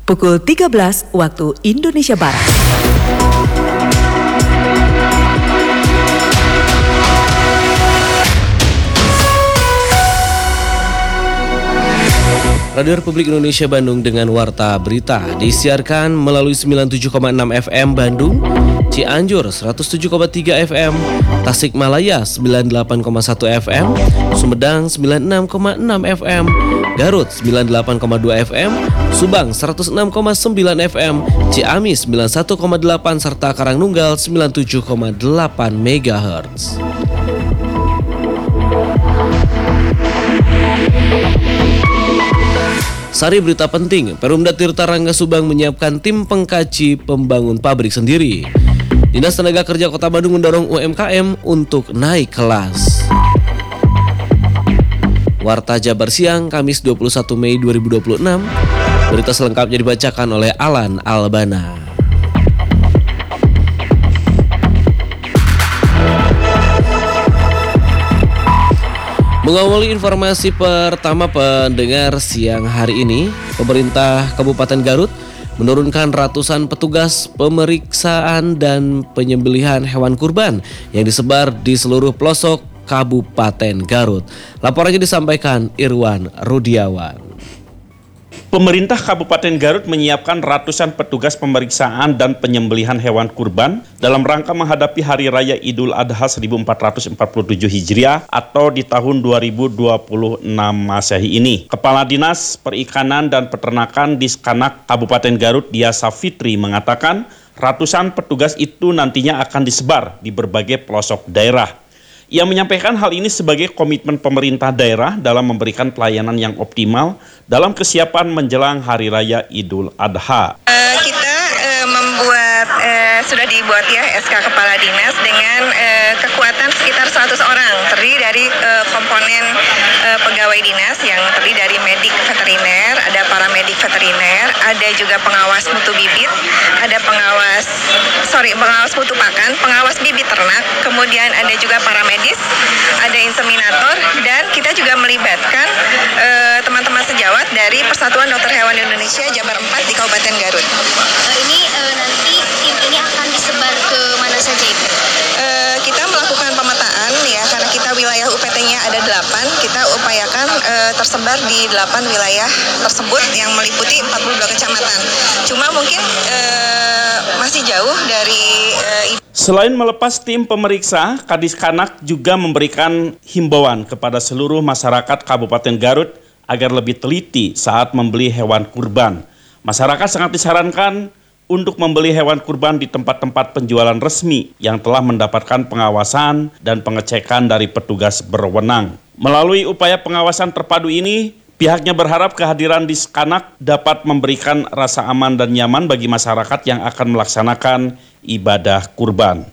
Pukul 13 waktu Indonesia Barat. Radio Republik Indonesia Bandung dengan Warta Berita disiarkan melalui 97,6 FM Bandung, Cianjur 107,3 FM, Tasikmalaya 98,1 FM, Sumedang 96,6 FM, Garut 98,2 FM, Subang 106,9 FM, Ciamis 91,8 serta Karangnunggal 97,8 MHz. Sari berita penting, Perumda Tirta Rangga Subang menyiapkan tim pengkaji pembangun pabrik sendiri. Dinas Tenaga Kerja Kota Bandung mendorong UMKM untuk naik kelas. Warta Jabar Siang, Kamis 21 Mei 2026. Berita selengkapnya dibacakan oleh Alan Albana. Mengawali informasi pertama pendengar siang hari ini, pemerintah Kabupaten Garut menurunkan ratusan petugas pemeriksaan dan penyembelihan hewan kurban yang disebar di seluruh pelosok Kabupaten Garut. Laporannya disampaikan Irwan Rudiawan. Pemerintah Kabupaten Garut menyiapkan ratusan petugas pemeriksaan dan penyembelihan hewan kurban dalam rangka menghadapi Hari Raya Idul Adha 1447 Hijriah atau di tahun 2026 Masehi ini. Kepala Dinas Perikanan dan Peternakan Diskanak Kabupaten Garut, Dia Safitri, mengatakan ratusan petugas itu nantinya akan disebar di berbagai pelosok daerah. Ia menyampaikan hal ini sebagai komitmen pemerintah daerah dalam memberikan pelayanan yang optimal dalam kesiapan menjelang Hari Raya Idul Adha. Kita sudah dibuat ya SK Kepala Dinas dengan kekuatan sekitar 100 orang, terdiri dari komponen pegawai dinas yang terdiri dari medik veteriner, ada paramedik veteriner, ada juga pengawas mutu bibit, ada pengawas mutu pakan, pengawas bibit ternak, kemudian ada juga paramedis, ada inseminator, dan kita juga melibatkan teman-teman sejawat dari Persatuan Dokter Hewan Indonesia Jabar 4 di Kabupaten Garut. Ini nanti tim ini akan disebar ke mana saja Ibu? Kita melakukan pemetaan ya, karena kita wilayah UPT-nya ada 8, kita upayakan tersebar di 8 wilayah tersebut yang meliputi 42 kecamatan. Cuma mungkin masih jauh dari Selain melepas tim pemeriksa, Kadiskanak juga memberikan himbauan kepada seluruh masyarakat Kabupaten Garut agar lebih teliti saat membeli hewan kurban. Masyarakat sangat disarankan untuk membeli hewan kurban di tempat-tempat penjualan resmi yang telah mendapatkan pengawasan dan pengecekan dari petugas berwenang. Melalui upaya pengawasan terpadu ini, pihaknya berharap kehadiran Diskanak dapat memberikan rasa aman dan nyaman bagi masyarakat yang akan melaksanakan ibadah kurban.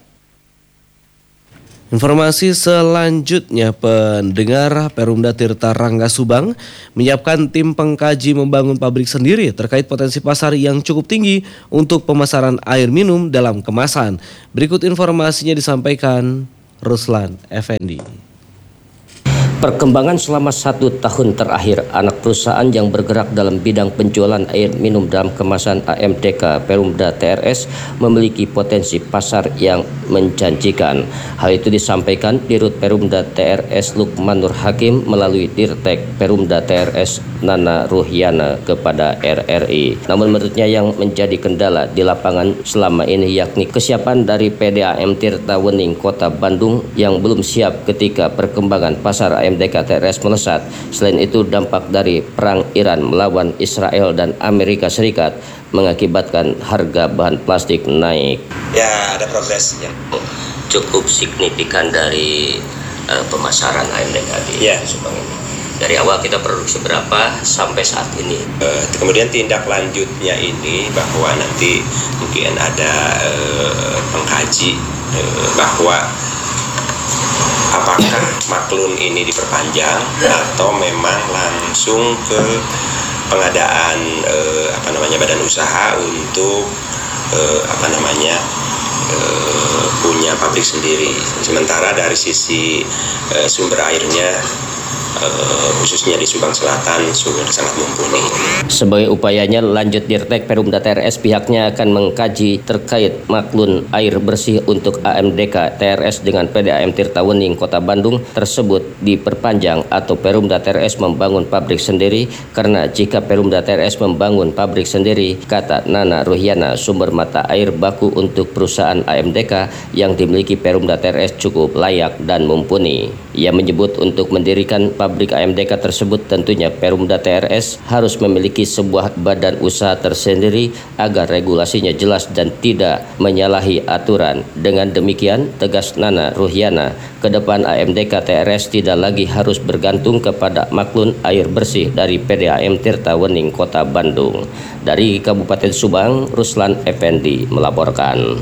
Informasi selanjutnya, pendengar, Perumda Tirta Rangga Subang menyiapkan tim pengkaji membangun pabrik sendiri terkait potensi pasar yang cukup tinggi untuk pemasaran air minum dalam kemasan. Berikut informasinya disampaikan Ruslan Effendi. Perkembangan selama 1 tahun terakhir, anak perusahaan yang bergerak dalam bidang penjualan air minum dalam kemasan AMDK Perumda TRS memiliki potensi pasar yang menjanjikan. Hal itu disampaikan Dirut Perumda TRS Lukman Nur Hakim melalui Dirtek Perumda TRS Nana Ruhyana kepada RRI. Namun menurutnya yang menjadi kendala di lapangan selama ini yakni kesiapan dari PDAM Tirta Wening Kota Bandung yang belum siap ketika perkembangan pasar AMDK TRS melesat. Selain itu, dampak dari perang Iran melawan Israel dan Amerika Serikat mengakibatkan harga bahan plastik naik. Ya, ada progres ya. Cukup signifikan dari pemasaran AMDK di Subang ini. Dari awal kita produksi berapa sampai saat ini? Kemudian tindak lanjutnya ini bahwa nanti mungkin ada pengkaji bahwa apakah maklun ini diperpanjang atau memang langsung ke pengadaan badan usaha untuk punya pabrik sendiri. Sementara dari sisi sumber airnya khususnya di Subang Selatan sudah sangat mumpuni. Sebagai upayanya lanjut Dirtek Perumda TRS pihaknya akan mengkaji terkait maklun air bersih untuk AMDK TRS dengan PDAM Tirtawening Kota Bandung tersebut diperpanjang atau Perumda TRS membangun pabrik sendiri, karena jika Perumda TRS membangun pabrik sendiri, kata Nana Ruhiana, sumber mata air baku untuk perusahaan AMDK yang dimiliki Perumda TRS cukup layak dan mumpuni. Ia menyebut untuk mendirikan pabrik AMDK tersebut tentunya Perumda TRS harus memiliki sebuah badan usaha tersendiri agar regulasinya jelas dan tidak menyalahi aturan. Dengan demikian, tegas Nana Ruhiana, ke depan AMDK TRS tidak lagi harus bergantung kepada maklun air bersih dari PDAM Tirtawening Kota Bandung. Dari Kabupaten Subang, Ruslan Effendi melaporkan.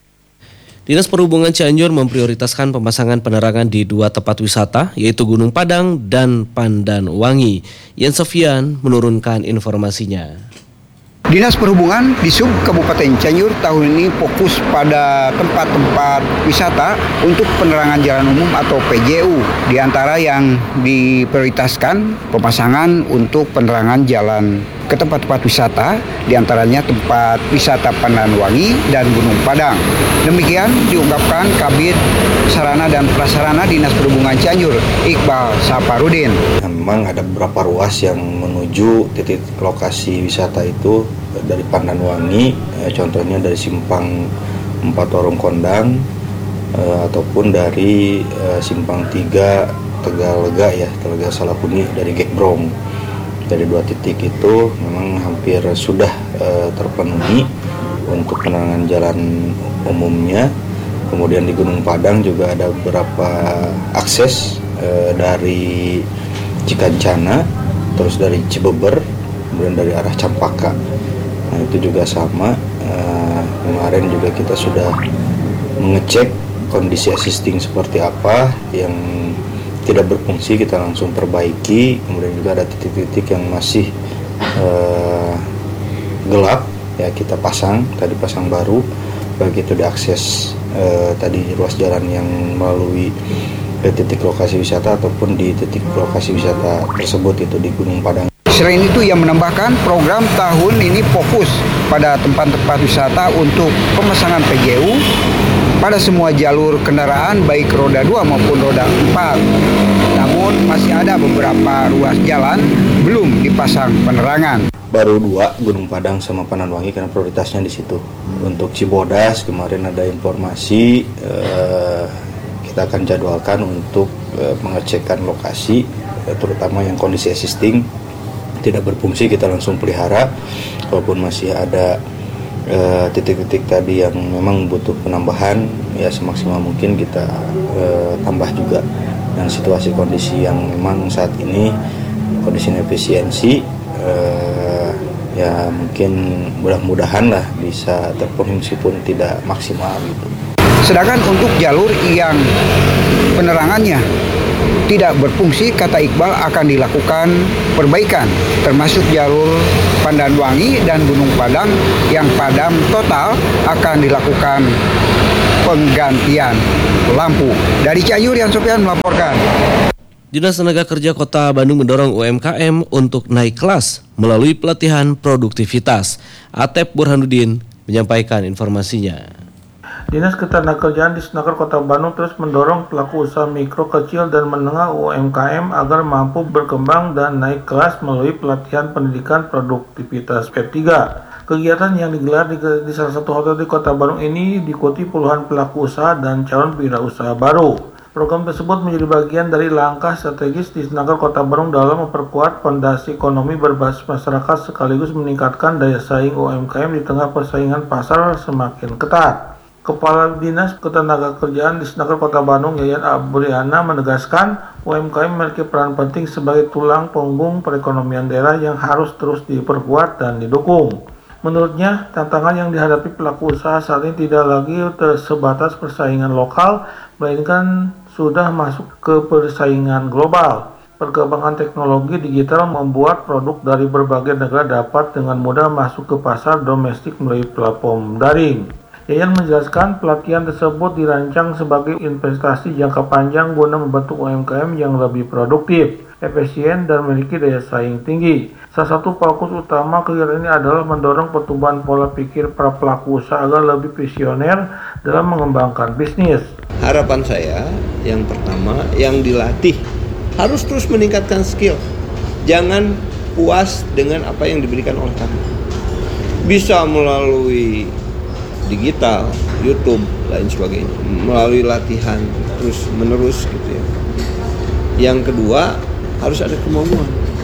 Dinas Perhubungan Cianjur memprioritaskan pemasangan penerangan di 2 tempat wisata, yaitu Gunung Padang dan Pandanwangi. Yan Sofian menurunkan informasinya. Dinas Perhubungan di Sub Kabupaten Cianjur tahun ini fokus pada tempat-tempat wisata untuk penerangan jalan umum atau PJU. Di antara yang diprioritaskan pemasangan untuk penerangan jalan ke tempat-tempat wisata, di antaranya tempat wisata Pandanwangi dan Gunung Padang. Demikian diungkapkan Kabid Sarana dan Prasarana Dinas Perhubungan Cianjur, Iqbal Saparudin. Memang ada beberapa ruas yang menuju titik lokasi wisata itu dari Pandanwangi, contohnya dari Simpang 4 Warung Kondang, ataupun dari Simpang 3 Tegalega ya, Tegalega Salakuni dari Gekbrong. Dari 2 titik itu memang hampir sudah terpenuhi untuk penerangan jalan umumnya. Kemudian di Gunung Padang juga ada beberapa akses dari Cikancana, terus dari Cibeber, kemudian dari arah Campaka. Nah itu juga sama, kemarin juga kita sudah mengecek kondisi existing seperti apa, yang tidak berfungsi kita langsung perbaiki. Kemudian juga ada titik-titik yang masih gelap ya, kita pasang baru, baik itu diakses tadi ruas jalan yang melalui titik lokasi wisata ataupun di titik lokasi wisata tersebut itu di Gunung Padang. Selain itu, ia menambahkan program tahun ini fokus pada tempat-tempat wisata untuk pemasangan PJU pada semua jalur kendaraan baik roda 2 maupun roda 4. Namun masih ada beberapa ruas jalan belum dipasang penerangan. Baru 2, Gunung Padang sama Pandanwangi, karena prioritasnya di situ. Untuk Cibodas kemarin ada informasi kita akan jadwalkan untuk mengecekkan lokasi, terutama yang kondisi existing tidak berfungsi kita langsung pelihara. Walaupun masih ada titik-titik tadi yang memang butuh penambahan, ya semaksimal mungkin kita tambah juga. Dan situasi kondisi yang memang saat ini kondisi efisiensi, ya mungkin mudah-mudahan lah bisa terpenuhi meskipun tidak maksimal gitu. Sedangkan untuk jalur yang penerangannya tidak berfungsi, kata Iqbal akan dilakukan perbaikan, termasuk jalur Pandanwangi dan Gunung Padang yang padam total akan dilakukan penggantian lampu. Dari Cianjur, Yan Sofian melaporkan. Dinas Tenaga Kerja Kota Bandung mendorong UMKM untuk naik kelas melalui pelatihan produktivitas. Atep Burhanuddin menyampaikan informasinya. Dinas Ketenagakerjaan di Senaker Kota Bandung terus mendorong pelaku usaha mikro, kecil, dan menengah UMKM agar mampu berkembang dan naik kelas melalui pelatihan pendidikan produktivitas P3. Kegiatan yang digelar di salah satu hotel di Kota Bandung ini diikuti puluhan pelaku usaha dan calon wirausaha baru. Program tersebut menjadi bagian dari langkah strategis di Senaker Kota Bandung dalam memperkuat fondasi ekonomi berbasis masyarakat sekaligus meningkatkan daya saing UMKM di tengah persaingan pasar semakin ketat. Kepala Dinas Ketenagakerjaan di Senaker Kota Bandung, Yayan Abriana, menegaskan UMKM memiliki peran penting sebagai tulang punggung perekonomian daerah yang harus terus diperkuat dan didukung. Menurutnya, tantangan yang dihadapi pelaku usaha saat ini tidak lagi sebatas persaingan lokal, melainkan sudah masuk ke persaingan global. Perkembangan teknologi digital membuat produk dari berbagai negara dapat dengan mudah masuk ke pasar domestik melalui platform daring. Yayan menjelaskan pelatihan tersebut dirancang sebagai investasi jangka panjang guna membentuk UMKM yang lebih produktif, efisien, dan memiliki daya saing tinggi. Salah satu fokus utama kegiatan ini adalah mendorong pertumbuhan pola pikir para pelaku usaha agar lebih visioner dalam mengembangkan bisnis. Harapan saya yang pertama, yang dilatih harus terus meningkatkan skill. Jangan puas dengan apa yang diberikan oleh kami. Bisa melalui digital, YouTube, lain sebagainya, melalui latihan terus menerus gitu ya. Yang kedua, harus ada kemauan.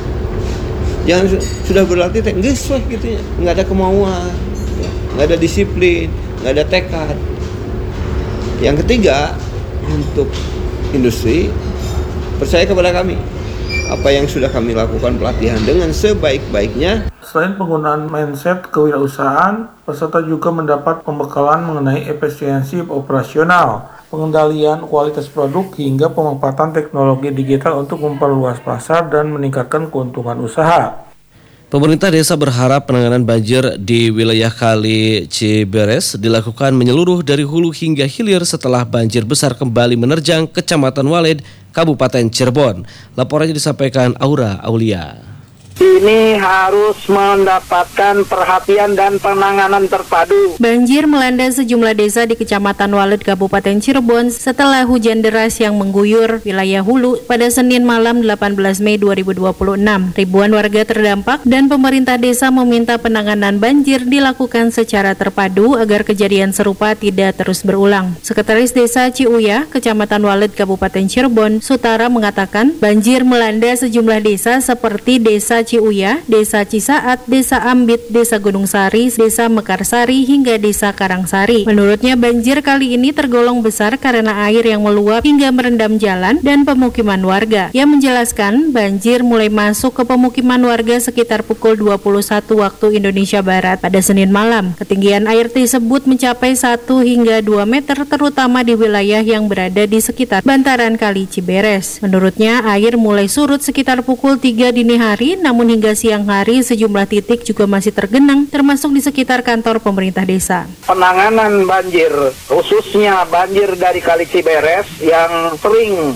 Jangan sudah berlatih nggak gitu ya, nggak ada kemauan, nggak ada disiplin, nggak ada tekad. Yang ketiga, untuk industri, percaya kepada kami. Apa yang sudah kami lakukan pelatihan dengan sebaik-baiknya. Selain penggunaan mindset kewirausahaan, peserta juga mendapat pembekalan mengenai efisiensi operasional, pengendalian kualitas produk, hingga pemanfaatan teknologi digital untuk memperluas pasar dan meningkatkan keuntungan usaha. Pemerintah desa berharap penanganan banjir di wilayah Kali Ciberes dilakukan menyeluruh dari hulu hingga hilir setelah banjir besar kembali menerjang Kecamatan Walid, Kabupaten Cirebon. Laporannya disampaikan Aura Aulia. Ini harus mendapatkan perhatian dan penanganan terpadu. Banjir melanda sejumlah desa di Kecamatan Walid, Kabupaten Cirebon setelah hujan deras yang mengguyur wilayah hulu pada Senin malam 18 Mei 2026. Ribuan warga terdampak dan pemerintah desa meminta penanganan banjir dilakukan secara terpadu agar kejadian serupa tidak terus berulang. Sekretaris Desa Ciuya, Kecamatan Walid, Kabupaten Cirebon, Sutara mengatakan banjir melanda sejumlah desa seperti Desa Ciuya, Desa Cisaat, Desa Ambit, Desa Gunung Sari, Desa Mekarsari, hingga Desa Karangsari. Menurutnya banjir kali ini tergolong besar karena air yang meluap hingga merendam jalan dan pemukiman warga. Ia menjelaskan banjir mulai masuk ke pemukiman warga sekitar pukul 21 waktu Indonesia Barat pada Senin malam. Ketinggian air tersebut mencapai 1 hingga 2 meter terutama di wilayah yang berada di sekitar bantaran Kali Ciberes. Menurutnya air mulai surut sekitar pukul 3 dini hari, namun hingga siang hari sejumlah titik juga masih tergenang termasuk di sekitar kantor pemerintah desa. Penanganan banjir, khususnya banjir dari Kali Ciberes yang sering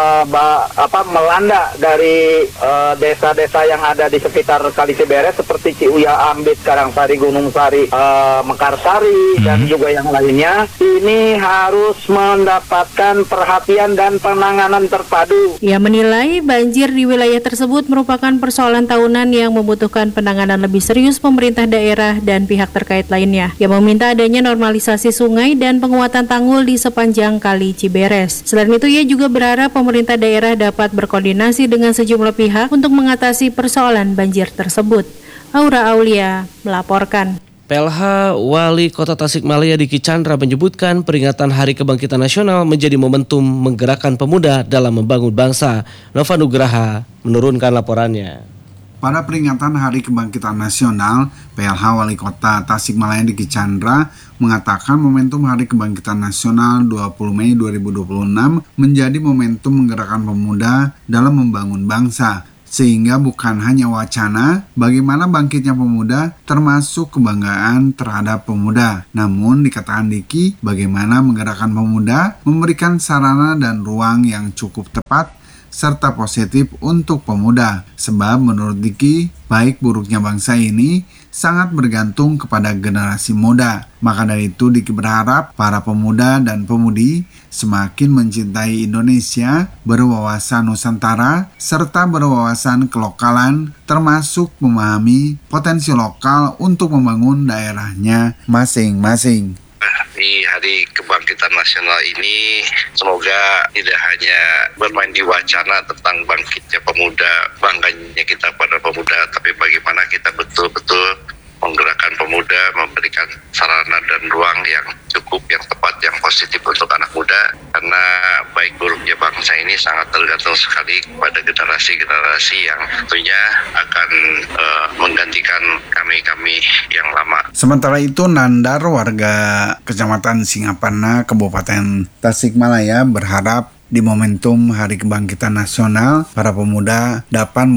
melanda dari desa-desa yang ada di sekitar Kali Ciberes seperti Ciuya, Ambit, Karangsari, Gunung Sari, Mekarsari, dan juga yang lainnya. Ini harus mendapatkan perhatian dan penanganan terpadu. Ia menilai banjir di wilayah tersebut merupakan persoalan tahunan yang membutuhkan penanganan lebih serius pemerintah daerah dan pihak terkait lainnya. Ia meminta adanya normalisasi sungai dan penguatan tanggul di sepanjang Kali Ciberes. Selain itu, ia juga berharap pemerintah daerah dapat berkoordinasi dengan sejumlah pihak untuk mengatasi persoalan banjir tersebut. Aura Aulia melaporkan. PLH Wali Kota Tasikmalaya Diki Chandra menyebutkan peringatan Hari Kebangkitan Nasional menjadi momentum menggerakkan pemuda dalam membangun bangsa. Nova Nugraha menurunkan laporannya. Pada peringatan Hari Kebangkitan Nasional, PLH Wali Kota Tasikmalaya Diki Chandra mengatakan momentum Hari Kebangkitan Nasional 20 Mei 2026 menjadi momentum menggerakkan pemuda dalam membangun bangsa. Sehingga bukan hanya wacana bagaimana bangkitnya pemuda termasuk kebanggaan terhadap pemuda. Namun dikatakan Diki bagaimana menggerakkan pemuda, memberikan sarana dan ruang yang cukup tepat serta positif untuk pemuda. Sebab menurut Diki, baik buruknya bangsa ini sangat bergantung kepada generasi muda. Maka dari itu Diki berharap para pemuda dan pemudi semakin mencintai Indonesia, berwawasan Nusantara, serta berwawasan kelokalan, termasuk memahami potensi lokal untuk membangun daerahnya masing-masing. Di Hari Kebangkitan Nasional ini semoga tidak hanya bermain di wacana tentang bangkitnya pemuda, bangganya kita pada pemuda, tapi bagaimana kita betul-betul menggerakkan pemuda, memberikan sarana dan ruang yang cukup, yang tepat, yang positif untuk anak muda. Karena baik buruknya bangsa ini sangat tergantung sekali pada generasi-generasi yang tentunya akan menggantikan kami-kami yang lama. Sementara itu, Nandar, warga Kecamatan Singapana, Kabupaten Tasikmalaya, berharap di momentum Hari Kebangkitan Nasional, para pemuda dapat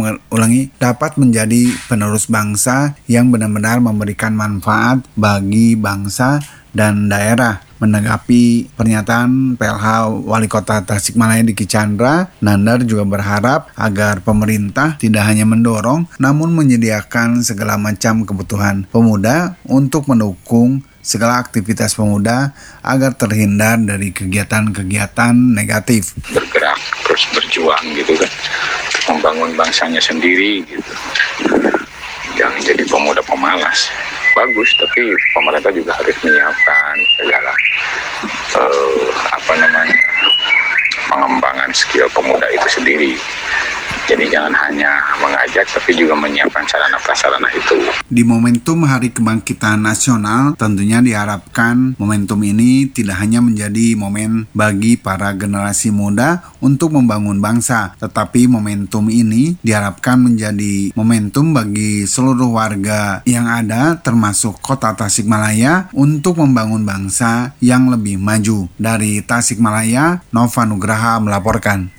menjadi penerus bangsa yang benar-benar memberikan manfaat bagi bangsa dan daerah. Menanggapi pernyataan PLH Wali Kota Tasikmalaya Diki Chandra, Nandar juga berharap agar pemerintah tidak hanya mendorong, namun menyediakan segala macam kebutuhan pemuda untuk mendukung segala aktivitas pemuda agar terhindar dari kegiatan-kegiatan negatif. Bergerak, terus berjuang gitu kan, membangun bangsanya sendiri gitu. Jangan jadi pemuda pemalas. Bagus, tapi pemerintah juga harus menyiapkan segala pengembangan skill pemuda itu sendiri. Jadi jangan hanya mengajak, tapi juga menyiapkan sarana-prasarana itu. Di momentum Hari Kebangkitan Nasional, tentunya diharapkan momentum ini tidak hanya menjadi momen bagi para generasi muda untuk membangun bangsa, tetapi momentum ini diharapkan menjadi momentum bagi seluruh warga yang ada, termasuk Kota Tasikmalaya, untuk membangun bangsa yang lebih maju. Dari Tasikmalaya, Nova Nugraha melaporkan.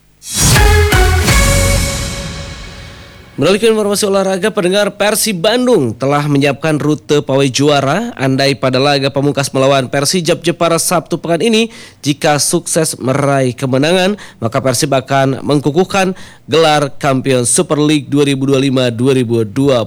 Melalui informasi olahraga, pendengar, Persib Bandung telah menyiapkan rute pawai juara andai pada laga pamungkas melawan Persijap Jepara Sabtu pekan ini. Jika sukses meraih kemenangan, maka Persib akan mengkukuhkan gelar Kampion Super League 2025-2026.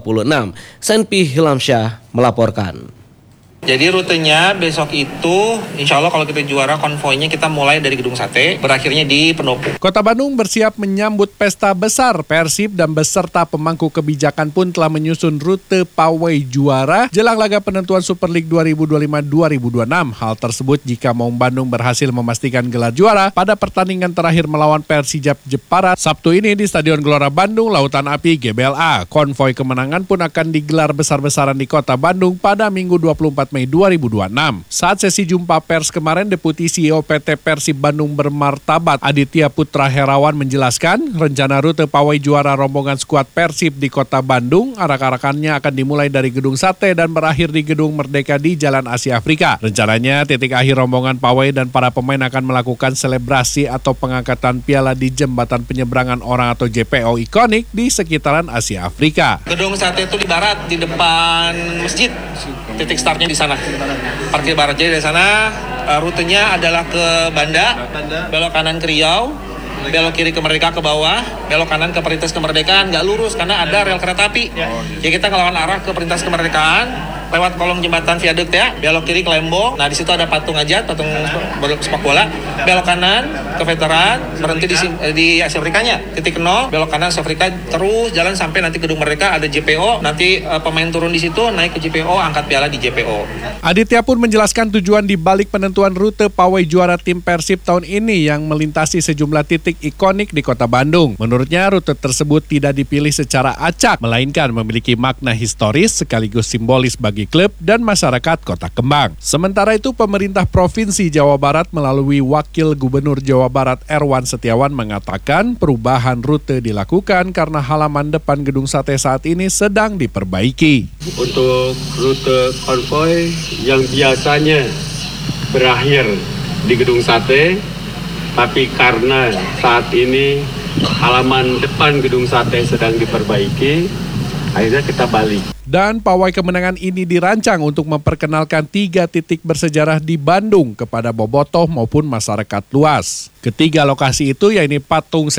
Senpi Hilamsyah melaporkan. Jadi rutenya besok itu insya Allah kalau kita juara, konvoynya kita mulai dari Gedung Sate, berakhirnya di Pendopo. Kota Bandung bersiap menyambut pesta besar. Persib dan beserta pemangku kebijakan pun telah menyusun rute pawai juara jelang laga penentuan Super League 2025-2026. Hal tersebut jika Maung Bandung berhasil memastikan gelar juara pada pertandingan terakhir melawan Persijap Jepara Sabtu ini di Stadion Gelora Bandung Lautan Api GBLA. Konvoi kemenangan pun akan digelar besar-besaran di Kota Bandung pada Minggu 24 Mei 2026. Saat sesi jumpa pers kemarin, Deputi CEO PT Persib Bandung Bermartabat Aditya Putra Herawan menjelaskan rencana rute pawai juara rombongan skuad Persib di Kota Bandung arak-arakannya akan dimulai dari Gedung Sate dan berakhir di Gedung Merdeka di Jalan Asia Afrika. Rencananya titik akhir rombongan pawai dan para pemain akan melakukan selebrasi atau pengangkatan piala di Jembatan Penyeberangan Orang atau JPO ikonik di sekitaran Asia Afrika. Gedung Sate itu di barat, di depan masjid. Titik startnya di sana. Parkir barat, jadi dari sana rutenya adalah ke Banda, belok kanan ke Riau, belok kiri ke Merdeka ke bawah, belok kanan ke Perintis Kemerdekaan, nggak lurus karena ada rel kereta api. Jadi kita ngelawan arah ke Perintis Kemerdekaan, lewat kolong jembatan viaduk ya, belok kiri ke Lembong. Nah di situ ada patung Ajat, patung sepak bola. Belok kanan ke Veteran, berhenti di Asia Afrikanya, titik 0, belok kanan Asia Afrika, terus jalan sampai nanti Gedung Merdeka ada JPO. Nanti pemain turun di situ, naik ke JPO, angkat piala di JPO. Aditya pun menjelaskan tujuan di balik penentuan rute pawai juara tim Persib tahun ini yang melintasi sejumlah titik ikonik di Kota Bandung. Menurutnya rute tersebut tidak dipilih secara acak, melainkan memiliki makna historis sekaligus simbolis bagi klub dan masyarakat Kota Kembang. Sementara itu, pemerintah Provinsi Jawa Barat melalui Wakil Gubernur Jawa Barat Erwan Setiawan mengatakan perubahan rute dilakukan karena halaman depan Gedung Sate saat ini sedang diperbaiki. Untuk rute konvoi yang biasanya berakhir di Gedung Sate, tapi karena saat ini halaman depan Gedung Sate sedang diperbaiki, akhirnya kita balik. Dan pawai kemenangan ini dirancang untuk memperkenalkan 3 titik bersejarah di Bandung kepada bobotoh maupun masyarakat luas. Ketiga lokasi itu yakni patung